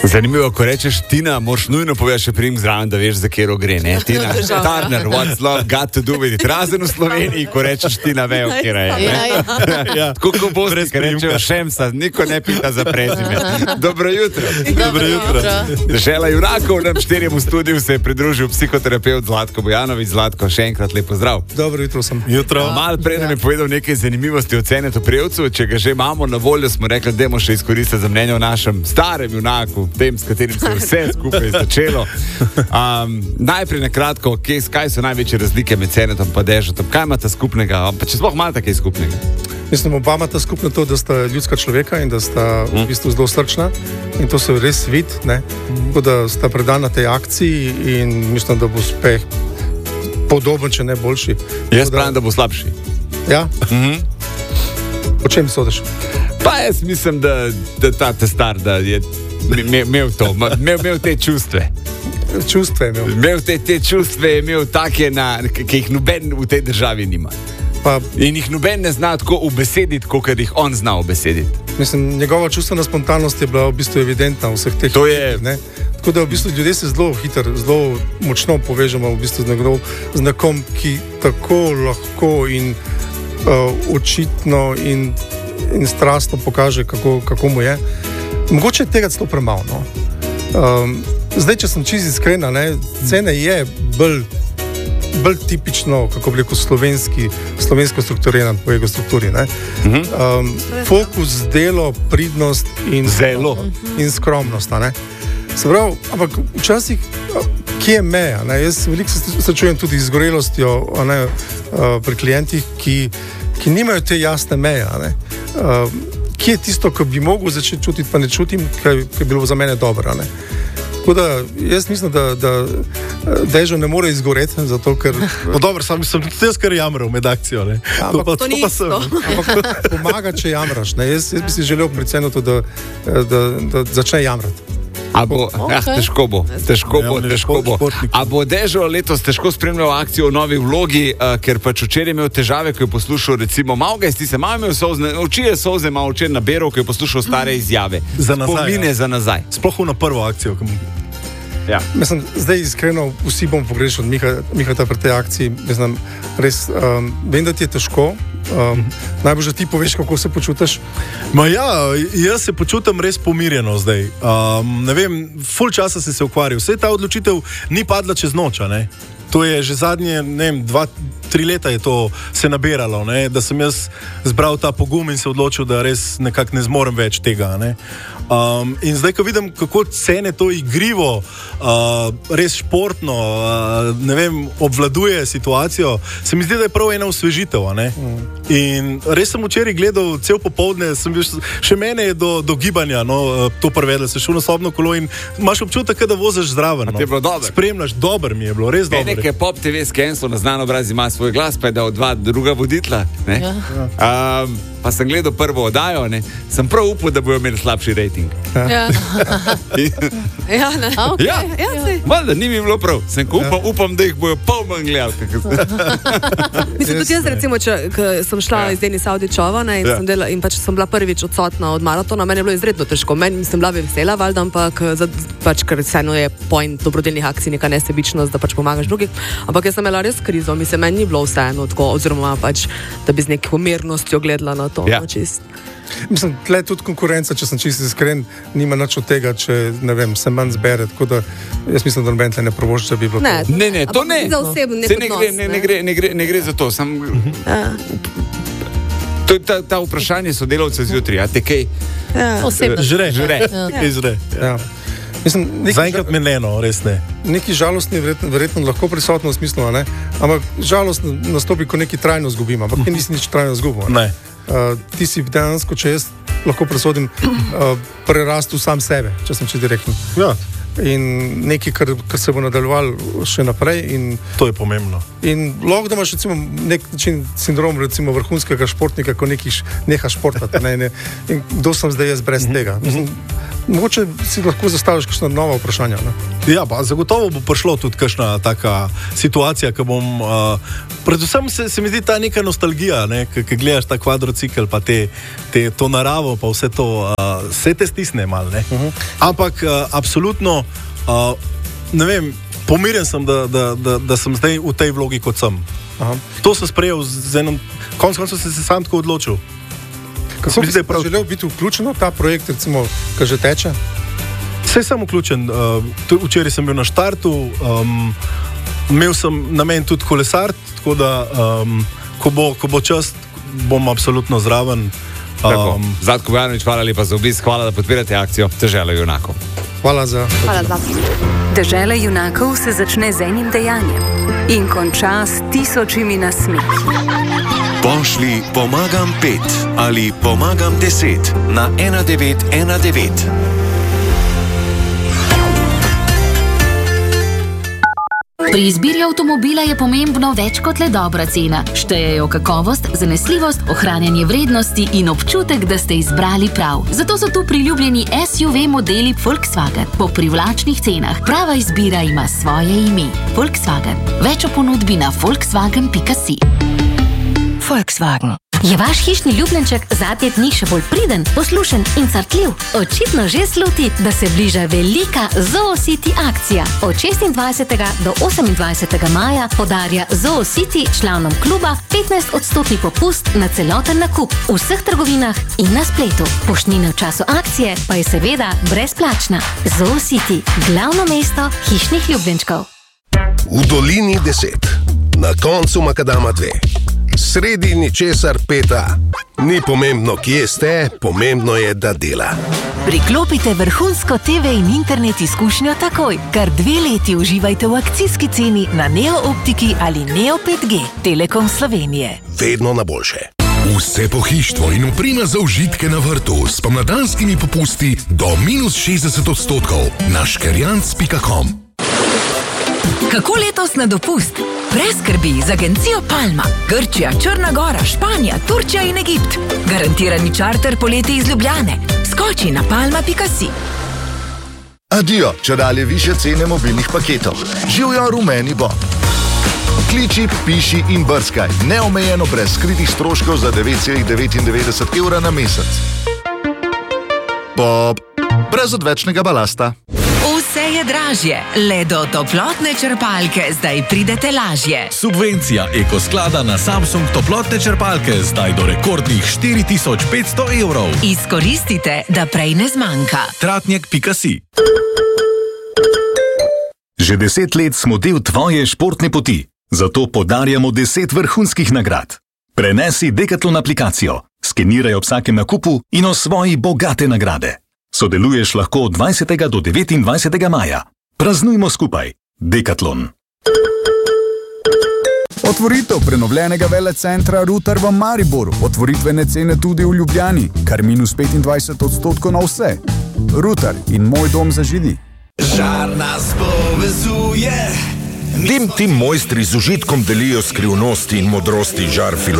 Zanimivo, ko rečeš Tina, moraš nujno povedati še prijem zraven, da veš, za kjero gre, ne? Tina Turner, what's love got to do with it. Razen v Sloveniji, ko rečeš Tina, vejo, kjera je. Tako ko boste, ko rečejo Šemsa, niko ne pita za prezime. Dobro jutro. Dobro jutro. Žela junakov nam 4 v studiu se je pridružil psihoterapeut Zlatko Bojanović. Zlatko, še enkrat lepo zdrav. Dobro jutro sem. Jutro. Mal prej nam je povedal nekaj zanimivosti o Cenetu Prevcu. Če ga že imamo na voljo, smo rekli, da še izkoristiti za mnenje o našem starem junaku, tem, s katerim se vse skupaj začelo. Najprej na kratko, kaj so največje razlike med Cenetom in Dežatom? Kaj imata skupnega? Pa če sploh imata kaj skupnega? Mislim, oba imata skupno to, da sta ljudska človeka in da sta v bistvu zelo srčna in to se res vidi, ne? Tako da sta predana tej akciji in mislim, da bo uspeh podoben, če ne boljši. Jaz pravim, da bo slabši. Ja? O čem sodiš? Pa jaz mislim, da ta testar, da je imel to, imel te čustve. Čustve je imel. Imel te čustve, je imel take, ki jih noben v tej državi nima. Pa, in jih noben ne zna tako ubesediti, kot jih on zna ubesediti. Mislim, njegova čustvena spontanost je bila v bistvu evidentna v vseh teh hitih, ne? Tako da v bistvu ljudje se zelo hitro, zelo močno povežemo v bistvu z nekom, ki tako lahko in očitno in strastno pokaže, kako mu je. Mogoče je tega celo premalo. No? Zdaj, če sem čisto iskrena, Cene je bolj tipično, kako bi rekel, slovensko strukturiran po ego strukturi. Fokus, delo, pridnost in skromnost. Se pravi, ampak včasih, kje je meja? Jaz veliko se srečujem tudi z izgorelostjo pri klientih, ki nimajo te jasne meje. Kje je tisto, ko bi mogel začeti čutiti, pa ne čutim, kaj je bilo za mene dobro. Tako da jaz mislim, da Dežo ne more izgoreti, zato ker... No dobro, sem tudi jaz kar jamral med akcijo, ne? Ampak to ni isto. Ampak pomaga, če jamraš, ne? Jaz bi si želel pri Cenetu, da začne jamrati. Težko bo. A bo Dežo letos težko spremljal akcijo v novi vlogi, ker pač včeraj imel težave, ko je poslušal recimo malo imel solzne, oči je solze malo včeraj naberal, ko je poslušal stare izjave. Spomine za nazaj. Sploh na prvo akcijo. Ja. Mislim, zdaj iskreno vsi bom pogrešal od Mihata pri tej akciji. Mislim, res, vem, da ti je težko. Najbolj, da ti poveš, kako se počutiš. Jaz se počutim res pomirjeno zdaj. Ne vem, ful časa se ukvarjal. Vse ta odločitev ni padla čez noč, ne? To je že zadnje, ne vem, 2-3 leta je to se nabiralo, ne? Da sem jaz zbral ta pogum in se odločil, da res nekako ne zmorem več tega, ne? In zdaj, ko vidim, kako Cene to igrivo, res športno, ne vem, obvladuje situacijo, se mi zdi, da je prav ena osvežitev, ne? In res sem včeraj gledal cel popoldne, še mene je do gibanja, to prevedel, se šel na sobno kolo in imaš občutek, da voziš zraven. A ti je bilo dobro? Spremljaš, dobro mi je bilo, res dobro. Nekaj Pop TV skenstvo na Znan obraz ima svoj glas, pa je dal 2 druga voditla, ne? Ja. Pa sem gledal prvo oddajo, ne? Sem prav upal, da bojo imeli slabši rating. Ja. Valjda, ni mi bilo prav. Sem upam, da jih bojo pol manj gledali. Mislim, tudi jaz recimo, ko sem šla iz Denis Audičova in pač sem bila prvič odsotna od maratona, meni je bilo izredno težko. Meni sem bila vesela, valjda, ampak pač, ker vseeno je point dobrodelnih akcij neka nesebičnost, da pač pomagaš drugim. Ampak jaz sem imela res krizo, mislim, meni ni bilo vseeno tako, oziroma pač, da bi z neko mirnostjo gledala na to. Ja. Mislim, tle tudi konkurenca, če sem čisto iskren, nima nič od tega, če, ne vem, se manj zbere, tako da jaz mislim, da noben tle ne provošče, da bi bilo to. Ne, to ne. Za osebno nek odnos. Ne gre za to, to je ta vprašanje sodelavcev zjutraj, a te kaj? Osebno. Žre. Ja. Mislim, zaenkrat meneno, res ne. Neki žalostni verjetno lahko prisotno v smislu, ne? Ampak žalost nastopi, ko neki trajno zgubim, ampak ti nisi nič trajno zgubil. Ne. Ti si dejansko, če jaz lahko presodim, prerastu sam sebe, če sem čisto direktno. Ja. In nekaj, kar se bo nadaljevalo še naprej. To je pomembno. In lahko da imaš recimo nek način sindrom recimo vrhunskega športnika, ko neha športati. In kdo sem zdaj jaz brez tega? Mogoče si lahko zastaviš kakšna nova vprašanja. Ne? Ja, pa zagotovo bo prišlo tudi kakšna taka situacija, ko bom... predvsem se mi zdi ta neka nostalgija, ne? Ko gledaš ta kvadrocikl, pa to naravo, pa vse to... se te stisne malo, ne? Ampak absolutno, ne vem, pomirjen sem, da sem zdaj v tej vlogi, kot sem. Aha. To sem sprejel z enom, konec koncev sem se sam tako odločil. Kako bi želel biti vključen v ta projekt, recimo, ki že teče? Vse sem vključen. Včeraj sem bil na štartu, imel sem namen tudi kolesart, tako da ko bo čas, bom absolutno zraven. Zlatko Bojanović, hvala lepa za obisk, hvala, da podpirate akcijo Dežela junakov. Hvala za... Dežela junakov se začne z enim dejanjem in konča s tisočimi nasmehi. Pošlji pomagam 5 ali pomagam 10 na 1919. Pri izbiri avtomobila je pomembno več kot le dobra cena. Štejejo kakovost, zanesljivost, ohranjanje vrednosti in občutek, da ste izbrali prav. Zato so tu priljubljeni SUV modeli Volkswagen po privlačnih cenah. Prava izbira ima svoje ime. Volkswagen. Več o ponudbi na volkswagen.si. Volkswagen. Je vaš hišni ljubljenček zadnje dni še bolj priden, poslušen in crtljiv? Očitno že sluti, da se bliža velika ZooCity akcija. Od 26. do 28. maja podarja ZooCity članom kluba 15% popust na celoten nakup v vseh trgovinah in na spletu. Poštnina v času akcije pa je seveda brezplačna. ZooCity, glavno mesto hišnih ljubljenčkov. V dolini 10, na koncu makadama 2. Sredi ničesar 5. Ni pomembno, kje ste, pomembno je, da dela. Priklopite vrhunsko TV in internet izkušnjo takoj. Kar 2 leti uživajte v akcijski ceni na Neo Optiki ali Neo 5G. Telekom Slovenije. Vedno na boljše. Vse pohištvo in oprema za užitke na vrtu s pomladanskimi popusti do -60% na škerjanc.com. Kako letos na dopust? Brez skrbi z agencijo Palma. Grčija, Črna Gora, Španija, Turčija in Egipt. Garantirani čarter poleti iz Ljubljane. Skoči na palma.si. Adijo, čedalje višje cene mobilnih paketov. Živjo rumeni Bob. Kliči, piši in brskaj. Neomejeno brez skritih stroškov za 9,99 evra na mesec. Bob. Brez odvečnega balasta. Vse je dražje, le do toplotne črpalke zdaj pridete lažje. Subvencija Ekosklada na Samsung toplotne črpalke zdaj do rekordnih 4500 evrov. Izkoristite, da prej ne zmanjka. Tratnjak.si. Že 10 let smo del tvoje športne poti, zato podarjamo 10 vrhunskih nagrad. Prenesi Decathlon aplikacijo, skeniraj ob vsakem nakupu in osvoji bogate nagrade. Sodeluješ lahko od 20. do 29. maja. Praznujmo skupaj. Decathlon. Otvoritev prenovljenega velecentra Rutar v Mariboru. Otvoritvene cene tudi v Ljubljani. Kar -25% na vse. Rutar in moj dom za židi. Žar nas povezuje. Tim mojstri z užitkom delijo skrivnosti in modrosti žar filozofije.